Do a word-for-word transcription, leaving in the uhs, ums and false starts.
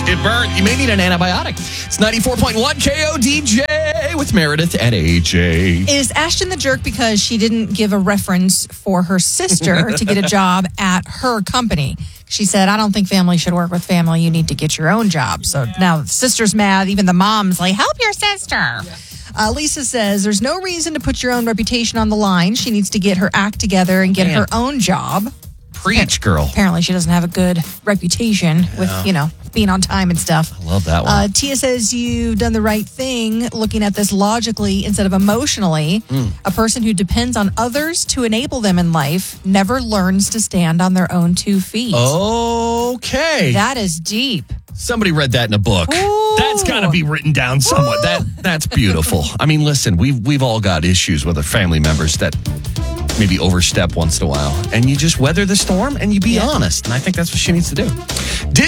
It burnt. You may need an antibiotic. It's ninety-four point one K O D J with Meredith and A J. Is Ashton the jerk because she didn't give a reference for her sister to get a job at her company? She said, I don't think family should work with family. You need to get your own job. So now the sister's mad. Even the mom's like, help your sister. Uh, Lisa says there's no reason to put your own reputation on the line. She needs to get her act together and get Man. her own job. Preach, girl. Apparently she doesn't have a good reputation yeah. with, you know, being on time and stuff. I love that one. Uh, Tia says you've done the right thing looking at this logically instead of emotionally. Mm. A person who depends on others to enable them in life never learns to stand on their own two feet. Okay. That is deep. Somebody read that in a book. Ooh. That's got to be written down somewhat. Ooh. That That's beautiful. I mean, listen, we've, we've all got issues with our family members that maybe overstep once in a while. And you just weather the storm and you be yeah. honest. And I think that's what she needs to do.